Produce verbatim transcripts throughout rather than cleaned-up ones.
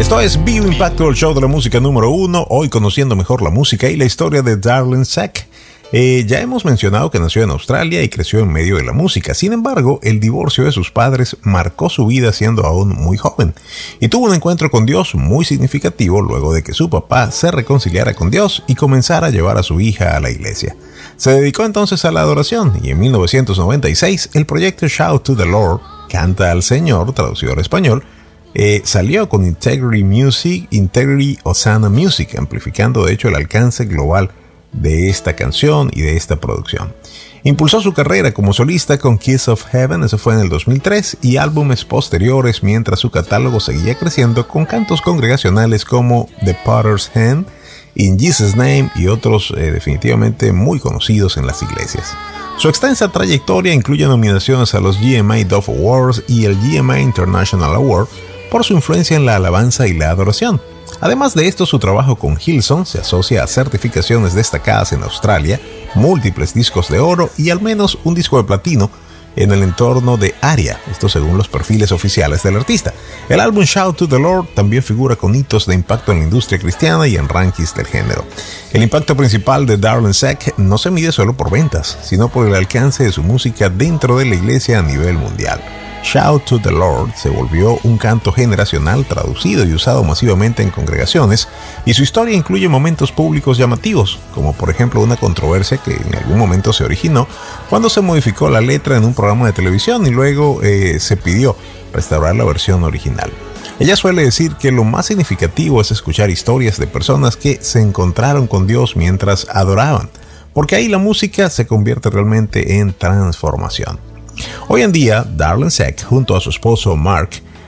Esto es Vivo Impacto, el show de la música número uno, hoy conociendo mejor la música y la historia de Darlene Zschech. Eh, ya hemos mencionado que nació en Australia y creció en medio de la música. Sin embargo, el divorcio de sus padres marcó su vida siendo aún muy joven y tuvo un encuentro con Dios muy significativo luego de que su papá se reconciliara con Dios y comenzara a llevar a su hija a la iglesia. Se dedicó entonces a la adoración y en mil novecientos noventa y seis el proyecto Shout to the Lord, Canta al Señor, traducido al español, eh, salió con Integrity Music, Integrity Hosanna Music, amplificando de hecho el alcance global de esta canción y de esta producción. Impulsó su carrera como solista con Kiss of Heaven, eso fue en el dos mil tres, y álbumes posteriores mientras su catálogo seguía creciendo con cantos congregacionales como The Potter's Hand, In Jesus' Name y otros eh, definitivamente muy conocidos en las iglesias. Su extensa trayectoria incluye nominaciones a los G M A Dove Awards y el G M A International Award por su influencia en la alabanza y la adoración. Además de esto, su trabajo con Hillsong se asocia a certificaciones destacadas en Australia, múltiples discos de oro y al menos un disco de platino en el entorno de ARIA, esto según los perfiles oficiales del artista. El álbum Shout to the Lord también figura con hitos de impacto en la industria cristiana y en rankings del género. El impacto principal de Darlene Zschech no se mide solo por ventas, sino por el alcance de su música dentro de la iglesia a nivel mundial. Shout to the Lord se volvió un canto generacional traducido y usado masivamente en congregaciones, y su historia incluye momentos públicos llamativos, como por ejemplo una controversia que en algún momento se originó cuando se modificó la letra en un programa de televisión y luego eh, se pidió restaurar la versión original. Ella suele decir que lo más significativo es escuchar historias de personas que se encontraron con Dios mientras adoraban, porque ahí la música se convierte realmente en transformación. Hoy en día, Darlene Zschech, junto a su esposo Mark,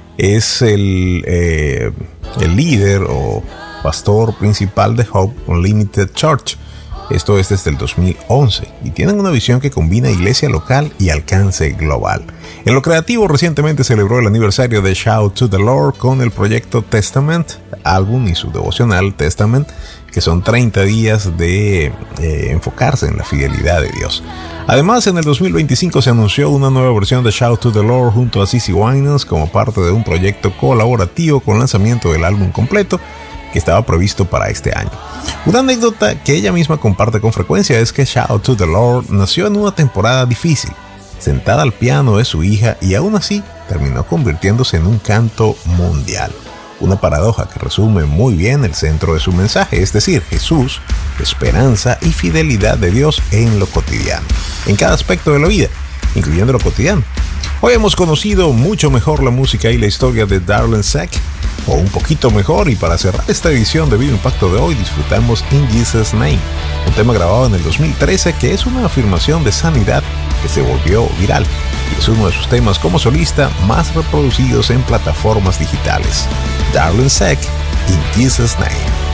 es el, eh, el líder o pastor principal de Hope Unlimited Church. Esto es desde el dos mil once y tienen una visión que combina iglesia local y alcance global. En lo creativo, recientemente celebró el aniversario de Shout to the Lord con el proyecto Testament, álbum y su devocional Testament, que son treinta días de eh, enfocarse en la fidelidad de Dios. Además, en el dos mil veinticinco se anunció una nueva versión de Shout to the Lord junto a CeCe Winans como parte de un proyecto colaborativo con lanzamiento del álbum completo que estaba previsto para este año. Una anécdota que ella misma comparte con frecuencia es que Shout to the Lord nació en una temporada difícil, sentada al piano de su hija, y aún así terminó convirtiéndose en un canto mundial. Una paradoja que resume muy bien el centro de su mensaje, es decir, Jesús, esperanza y fidelidad de Dios en lo cotidiano, en cada aspecto de la vida, incluyendo lo cotidiano. Hoy hemos conocido mucho mejor la música y la historia de Darlene Zschech, o un poquito mejor, y para cerrar esta edición de Vivo Impacto de hoy disfrutamos In Jesus' Name, un tema grabado en el dos mil trece que es una afirmación de sanidad que se volvió viral y es uno de sus temas como solista más reproducidos en plataformas digitales. Darlene Zschech, In Jesus' Name.